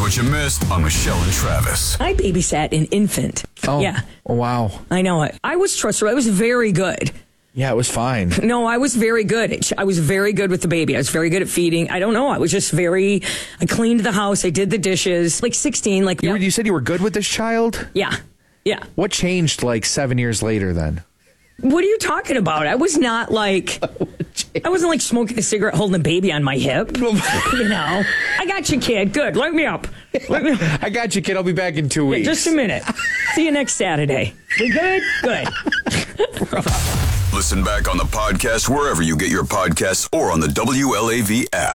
what you missed on Michelle and Travis. I babysat an infant. Oh, Yeah. Wow. I know it. I was trustworthy. I was very good. Yeah, it was fine. No, I was very good. I was very good with the baby. I was very good at feeding. I don't know. I was just I cleaned the house. I did the dishes. Like 16. You said you were good with this child? Yeah. Yeah. What changed 7 years later then? What are you talking about? I was not I wasn't smoking a cigarette holding a baby on my hip. I got you, kid. Good. Light me up. I got you, kid. I'll be back in 2 weeks. Just a minute. See you next Saturday. We good? Good. Listen back on the podcast wherever you get your podcasts or on the WLAV app.